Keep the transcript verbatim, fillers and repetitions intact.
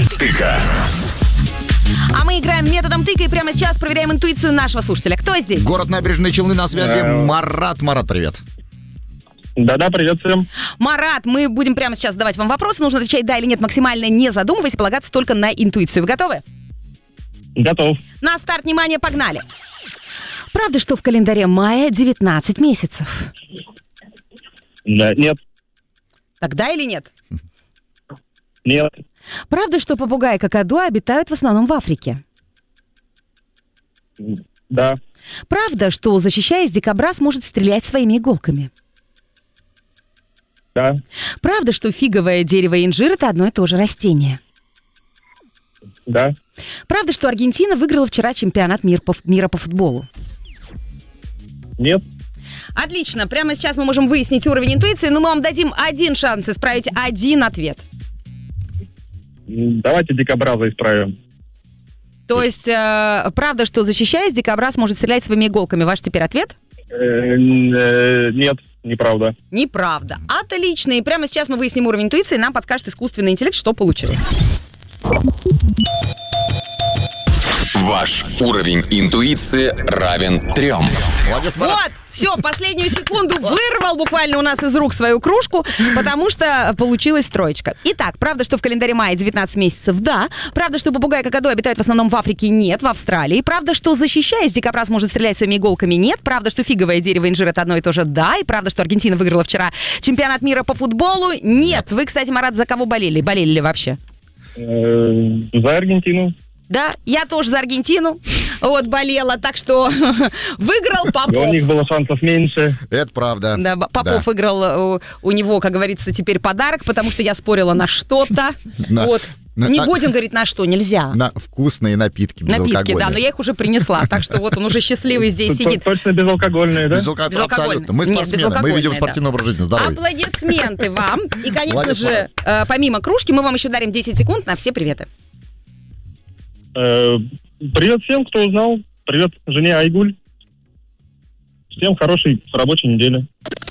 Тыка. А мы играем методом тыка и прямо сейчас проверяем интуицию нашего слушателя. Кто здесь? Город Набережные Челны на связи. Марат. Марат, привет. Да-да, привет всем. Марат, мы будем прямо сейчас задавать вам вопросы. Нужно отвечать да или нет максимально не задумываясь, полагаться только на интуицию. Вы готовы? Готов. На старт, внимание, погнали. Правда, что в календаре мая девятнадцать месяцев? Да, нет, Тогда или нет? нет, Правда, что попугаи какаду обитают в основном в Африке? да, Правда, что, защищаясь, дикобраз может стрелять своими иголками? да, Правда, что фиговое дерево и инжир – это одно и то же растение? да, Правда, что Аргентина выиграла вчера чемпионат мир по, мира по футболу? нет, Отлично. Прямо сейчас мы можем выяснить уровень интуиции, но мы вам дадим один шанс исправить один ответ. давайте дикобраза исправим. То есть, э, правда, что, защищаясь, дикобраз может стрелять своими иголками? Ваш теперь ответ? Э, э, Нет, неправда. Неправда. Отлично. И прямо сейчас мы выясним уровень интуиции, и нам подскажет искусственный интеллект, что получилось. Ваш уровень интуиции равен трем. Молодец, Марат. Вот, все, в последнюю секунду вырвал буквально у нас из рук свою кружку, потому что получилась троечка. Итак, правда, что в календаре мая девятнадцать месяцев? Да. Правда, что попугаи какаду обитают в основном в Африке? Нет. В Австралии. Правда, что, защищаясь, дикобраз может стрелять своими иголками? Нет. Правда, что фиговое дерево и инжир – это одно и то же? Да. И правда, что Аргентина выиграла вчера чемпионат мира по футболу? Нет. Вы, кстати, Марат, за кого болели? Болели ли вообще? Э, За Аргентину. Да, я тоже за Аргентину. Вот, болела, так что выиграл Попов. У них было шансов меньше. Это правда. Да, Попов Да. выиграл, у, у него, как говорится, теперь подарок, потому что я спорила на что-то. На- Вот. на- Не а- будем говорить на что, нельзя. На вкусные напитки Напитки, безалкогольные. да, но я их уже принесла, так что вот он уже счастливый здесь Т- сидит. Точно безалкогольные, да? Безалко- Безалкогольные. Абсолютно. Мы Нет, спортсмены, мы безалкогольные, ведем да. спортивный образ жизни. Здоровья. Аплодисменты вам. И, конечно Молодец, же, э, помимо кружки, мы вам еще дарим десять секунд на все приветы. Э, Привет всем, кто узнал. Привет жене Айгуль. Всем хорошей рабочей недели.